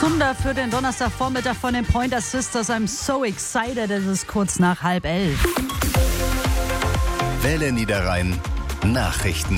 Zunder für den Donnerstagvormittag von den Pointer Sisters. I'm so excited. Es ist kurz nach 10:30. Welle Niederrhein Nachrichten.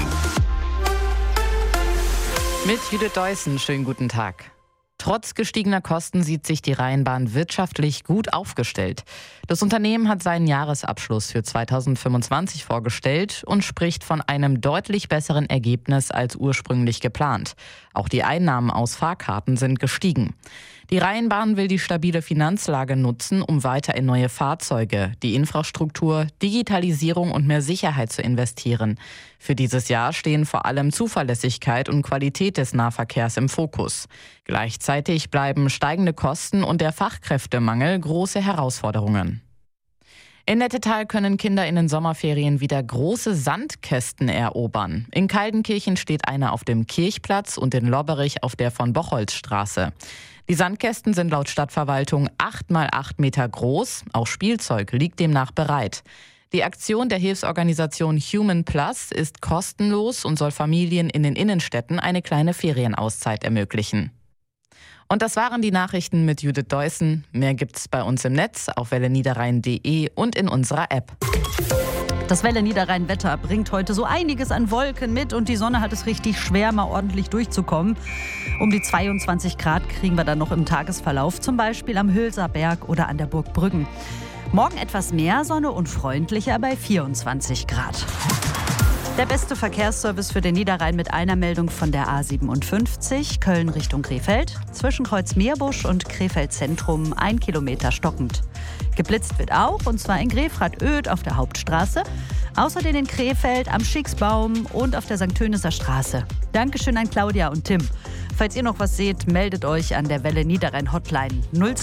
Mit Judith Deussen, schönen guten Tag. Trotz gestiegener Kosten sieht sich die Rheinbahn wirtschaftlich gut aufgestellt. Das Unternehmen hat seinen Jahresabschluss für 2025 vorgestellt und spricht von einem deutlich besseren Ergebnis als ursprünglich geplant. Auch die Einnahmen aus Fahrkarten sind gestiegen. Die Rheinbahn will die stabile Finanzlage nutzen, um weiter in neue Fahrzeuge, die Infrastruktur, Digitalisierung und mehr Sicherheit zu investieren. Für dieses Jahr stehen vor allem Zuverlässigkeit und Qualität des Nahverkehrs im Fokus. Gleichzeitig bleiben steigende Kosten und der Fachkräftemangel große Herausforderungen. In Nettetal können Kinder in den Sommerferien wieder große Sandkästen erobern. In Kaldenkirchen steht einer auf dem Kirchplatz und in Lobberich auf der Von-Bocholt-Straße. Die Sandkästen sind laut Stadtverwaltung 8 x 8 Meter groß. Auch Spielzeug liegt demnach bereit. Die Aktion der Hilfsorganisation Human Plus ist kostenlos und soll Familien in den Innenstädten eine kleine Ferienauszeit ermöglichen. Und das waren die Nachrichten mit Judith Deussen. Mehr gibt's bei uns im Netz auf welleniederrhein.de und in unserer App. Das Welle Niederrhein Wetter bringt heute so einiges an Wolken mit und die Sonne hat es richtig schwer, mal ordentlich durchzukommen. Um die 22 Grad kriegen wir dann noch im Tagesverlauf, zum Beispiel am Hülser Berg oder an der Burg Brüggen. Morgen etwas mehr Sonne und freundlicher bei 24 Grad. Der beste Verkehrsservice für den Niederrhein mit einer Meldung von der A57, Köln Richtung Krefeld. Zwischen Kreuz-Meerbusch und Krefeld Zentrum 1 Kilometer stockend. Geblitzt wird auch, und zwar in Grefrath-Oedt auf der Hauptstraße. Außerdem in Krefeld am Schicksbaum und auf der St. Tönisser Straße. Dankeschön an Claudia und Tim. Falls ihr noch was seht, meldet euch an der Welle Niederrhein Hotline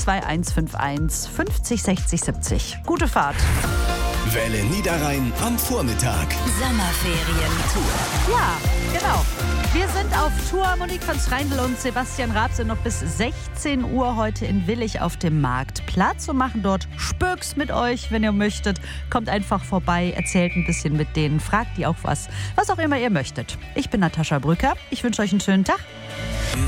02151 50 60 70. Gute Fahrt. Welle Niederrhein am Vormittag. Sommerferien-Tour. Ja, genau. Wir sind auf Tour. Monique von Streindl und Sebastian Raab sind noch bis 16 Uhr heute in Willich auf dem Marktplatz und machen dort Spöks mit euch, wenn ihr möchtet. Kommt einfach vorbei, erzählt ein bisschen mit denen, fragt die auch was auch immer ihr möchtet. Ich bin Natascha Brücker. Ich wünsche euch einen schönen Tag.